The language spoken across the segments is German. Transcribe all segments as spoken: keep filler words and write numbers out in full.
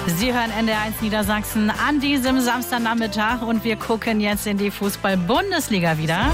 Sie hören N D R eins Niedersachsen an diesem Samstagnachmittag und wir gucken jetzt in die Fußball-Bundesliga wieder.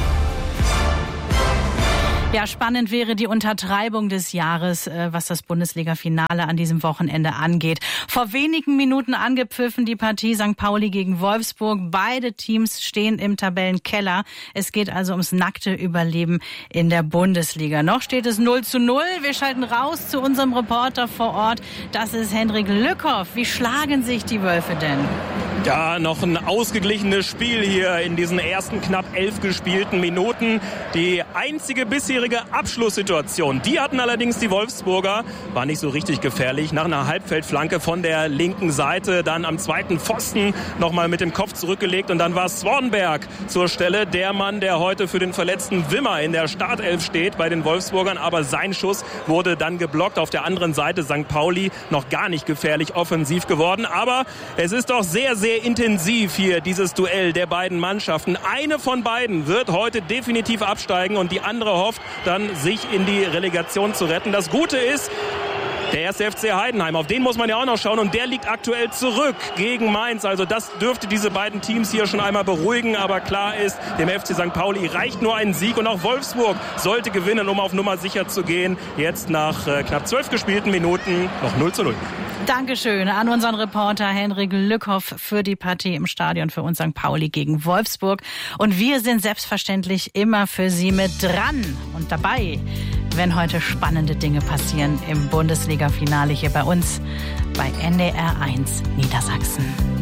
Ja, spannend wäre die Untertreibung des Jahres, was das Bundesliga-Finale an diesem Wochenende angeht. Vor wenigen Minuten angepfiffen die Partie Sankt Pauli gegen Wolfsburg. Beide Teams stehen im Tabellenkeller. Es geht also ums nackte Überleben in der Bundesliga. Noch steht es null zu null. Wir schalten raus zu unserem Reporter vor Ort. Das ist Hendrik Lückhoff. Wie schlagen sich die Wölfe denn? Ja, noch ein ausgeglichenes Spiel hier in diesen ersten knapp elf gespielten Minuten. Die einzige bisherige Abschlusssituation, die hatten allerdings die Wolfsburger, war nicht so richtig gefährlich. Nach einer Halbfeldflanke von der linken Seite, dann am zweiten Pfosten nochmal mit dem Kopf zurückgelegt und dann war Swanberg zur Stelle, der Mann, der heute für den verletzten Wimmer in der Startelf steht bei den Wolfsburgern, aber sein Schuss wurde dann geblockt. Auf der anderen Seite Sankt Pauli noch gar nicht gefährlich offensiv geworden, aber es ist doch sehr, sehr intensiv hier, dieses Duell der beiden Mannschaften. Eine von beiden wird heute definitiv absteigen und die andere hofft dann, sich in die Relegation zu retten. Das Gute ist, der erste F C Heidenheim, auf den muss man ja auch noch schauen und der liegt aktuell zurück gegen Mainz. Also das dürfte diese beiden Teams hier schon einmal beruhigen, aber klar ist, dem F C Sankt Pauli reicht nur ein Sieg und auch Wolfsburg sollte gewinnen, um auf Nummer sicher zu gehen. Jetzt nach äh, knapp zwölf gespielten Minuten noch null zu null. Dankeschön an unseren Reporter Hendrik Lückhoff für die Partie im Stadion für uns Sankt Pauli gegen Wolfsburg. Und wir sind selbstverständlich immer für Sie mit dran und dabei, wenn heute spannende Dinge passieren im Bundesliga-Finale hier bei uns bei N D R eins Niedersachsen.